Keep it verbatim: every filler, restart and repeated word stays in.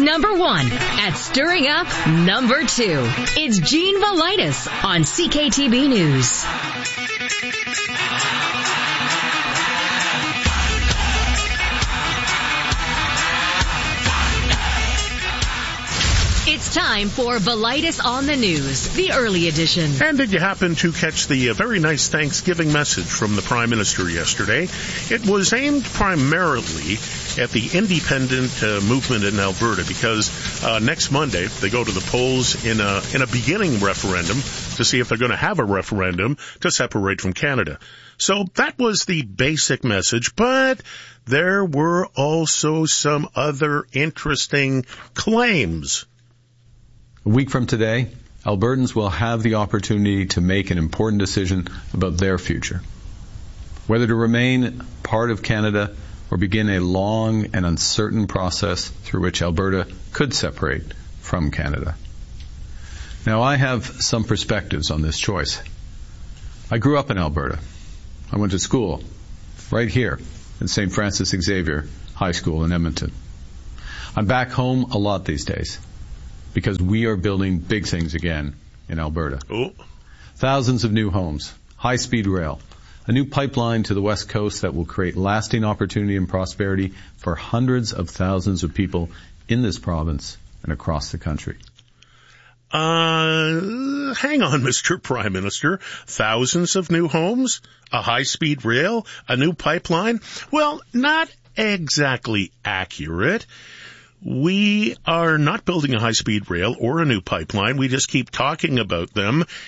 number one at stirring up number two. It's Gene Valitis on C K T B News. It's time for Valitis on the News, the early edition. And did you happen to catch the uh, very nice Thanksgiving message from the Prime Minister yesterday? It was aimed primarily at the independent uh, movement in Alberta because uh, next Monday they go to the polls in a, in a beginning referendum to see if they're going to have a referendum to separate from Canada. So that was the basic message, but there were also some other interesting claims. A week from today, Albertans will have the opportunity to make an important decision about their future. Whether to remain part of Canada or begin a long and uncertain process through which Alberta could separate from Canada. Now, I have some perspectives on this choice. I grew up in Alberta. I went to school right here at Saint Francis Xavier High School in Edmonton. I'm back home a lot these days, because we are building big things again in Alberta. Oh. Thousands of new homes, high-speed rail, a new pipeline to the West Coast that will create lasting opportunity and prosperity for hundreds of thousands of people in this province and across the country. Uh, hang on, Mister Prime Minister. Thousands of new homes, a high-speed rail, a new pipeline? Well, not exactly accurate. We are not building a high-speed rail or a new pipeline. We just keep talking about them